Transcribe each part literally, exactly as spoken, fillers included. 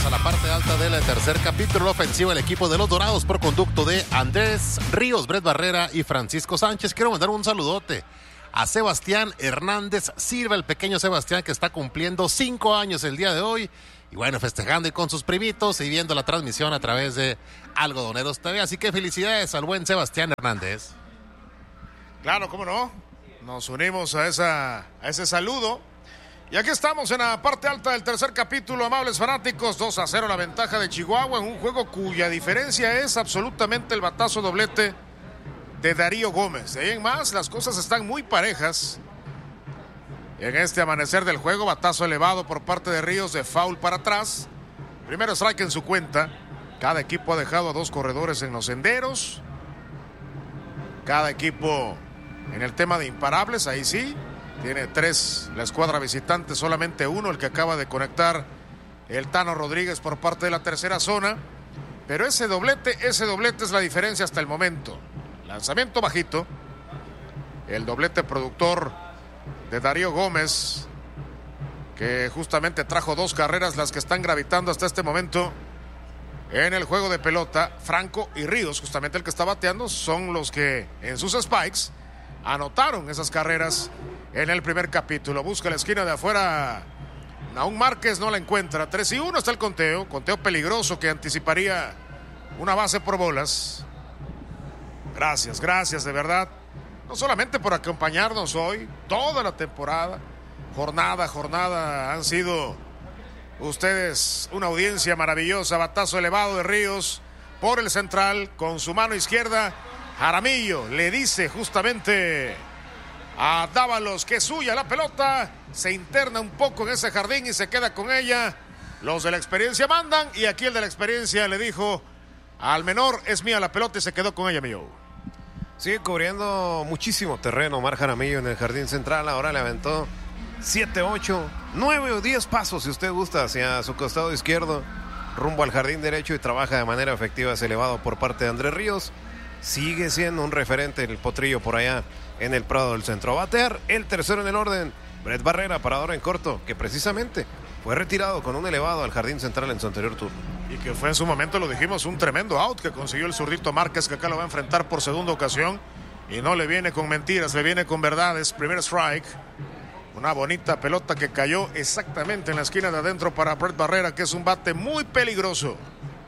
a la parte alta del tercer capítulo ofensivo el equipo de los Dorados por conducto de Andrés Ríos, Brett Barrera y Francisco Sánchez. Quiero mandar un saludote a Sebastián Hernández Silva, el pequeño Sebastián que está cumpliendo cinco años el día de hoy. Y bueno, festejando y con sus primitos y viendo la transmisión a través de Algodoneros T V. Así que felicidades al buen Sebastián Hernández. Claro, cómo no. Nos unimos a, esa, a ese saludo. Y aquí estamos en la parte alta del tercer capítulo, amables fanáticos. dos a cero la ventaja de Chihuahua en un juego cuya diferencia es absolutamente el batazo doblete de Darío Gómez. De ahí en más, las cosas están muy parejas. En este amanecer del juego, batazo elevado por parte de Ríos de foul para atrás. Primero strike en su cuenta. Cada equipo ha dejado a dos corredores en los senderos. Cada equipo en el tema de imparables, ahí sí. Tiene tres la escuadra visitante, solamente uno, el que acaba de conectar el Tano Rodríguez por parte de la tercera zona. Pero ese doblete, ese doblete es la diferencia hasta el momento. Lanzamiento bajito. El doblete productor de Darío Gómez, que justamente trajo dos carreras, las que están gravitando hasta este momento en el juego de pelota. Franco y Ríos, justamente el que está bateando, son los que en sus spikes anotaron esas carreras en el primer capítulo. Busca la esquina de afuera Naún Márquez, no la encuentra. tres y uno está el conteo. Conteo peligroso que anticiparía una base por bolas. Gracias, gracias de verdad. No solamente por acompañarnos hoy, toda la temporada, jornada, jornada, han sido ustedes una audiencia maravillosa. Batazo elevado de Ríos por el central con su mano izquierda. Jaramillo le dice justamente a Dávalos que es suya la pelota, se interna un poco en ese jardín y se queda con ella. Los de la experiencia mandan y aquí el de la experiencia le dijo al menor, es mía la pelota, y se quedó con ella, mi Joe. Sigue cubriendo muchísimo terreno Omar Jaramillo en el jardín central. Ahora le aventó siete, ocho, nueve o diez pasos, si usted gusta, hacia su costado izquierdo, rumbo al jardín derecho, y trabaja de manera efectiva ese elevado por parte de Andrés Ríos. Sigue siendo un referente el potrillo por allá en el Prado del Centro. A batear el tercero en el orden, Brett Barrera, parador en corto, que precisamente fue retirado con un elevado al jardín central en su anterior turno. Y que fue en su momento, lo dijimos, un tremendo out que consiguió el zurdito Márquez, que acá lo va a enfrentar por segunda ocasión. Y no le viene con mentiras, le viene con verdades. Primer strike. Una bonita pelota que cayó exactamente en la esquina de adentro para Brett Barrera, que es un bate muy peligroso.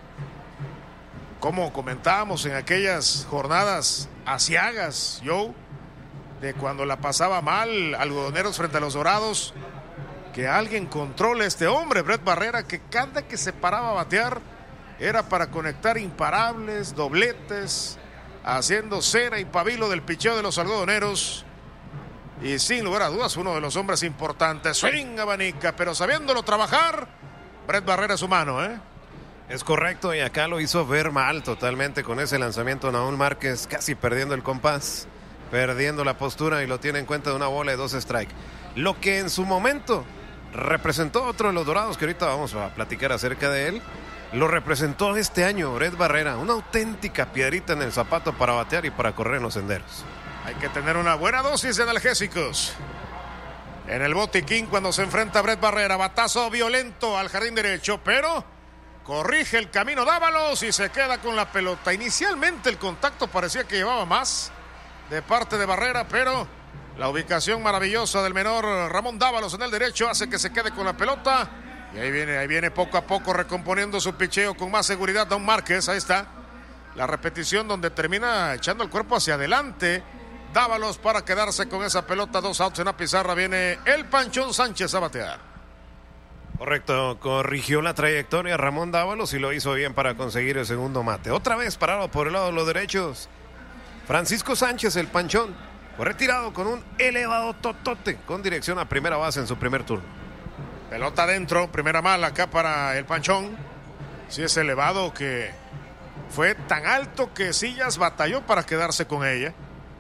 Como comentábamos en aquellas jornadas aciagas, Joe, de cuando la pasaba mal Algodoneros frente a los Dorados, que alguien controle a este hombre, Brett Barrera, que cada que se paraba a batear era para conectar imparables, dobletes, haciendo cera y pabilo del picheo de los Algodoneros. Y sin lugar a dudas, uno de los hombres importantes. Swing abanica, pero sabiéndolo trabajar, Brett Barrera es humano, ¿eh? Es correcto, y acá lo hizo ver mal totalmente con ese lanzamiento. Naún Márquez casi perdiendo el compás, perdiendo la postura, y lo tiene en cuenta de una bola de dos strike. Lo que en su momento representó otro de los Dorados, que ahorita vamos a platicar acerca de él, lo representó este año Brett Barrera. Una auténtica piedrita en el zapato para batear y para correr en los senderos. Hay que tener una buena dosis de analgésicos en el botiquín cuando se enfrenta a Brett Barrera. Batazo violento al jardín derecho, pero corrige el camino Dávalos y se queda con la pelota. Inicialmente el contacto parecía que llevaba más de parte de Barrera, pero la ubicación maravillosa del menor Ramón Dávalos en el derecho hace que se quede con la pelota. Y ahí viene, ahí viene poco a poco recomponiendo su picheo con más seguridad Don Márquez. Ahí está la repetición donde termina echando el cuerpo hacia adelante Dávalos para quedarse con esa pelota. Dos outs en la pizarra. Viene el Panchón Sánchez a batear. Correcto, corrigió la trayectoria Ramón Dávalos y lo hizo bien para conseguir el segundo mate. Otra vez parado por el lado de los derechos Francisco Sánchez, el Panchón, fue retirado con un elevado totote con dirección a primera base en su primer turno. Pelota adentro, primera mala acá para el Panchón. Sí, es elevado, que fue tan alto que Sillas batalló para quedarse con ella.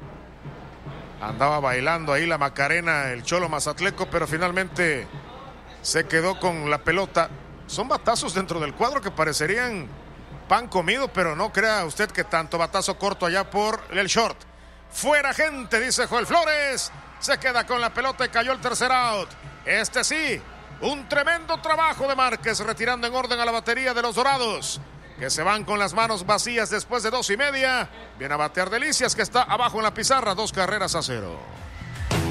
Andaba bailando ahí la Macarena el Cholo Mazatleco, pero finalmente se quedó con la pelota. Son batazos dentro del cuadro que parecerían pan comido, pero no crea usted que tanto. Batazo corto allá por el short. Fuera gente, dice Joel Flores. Se queda con la pelota y cayó el tercer out. Este sí, Un tremendo trabajo de Márquez, retirando en orden a la batería de los Dorados, que se van con las manos vacías después de dos y media. Viene a batear Delicias, que está abajo en la pizarra, dos carreras a cero.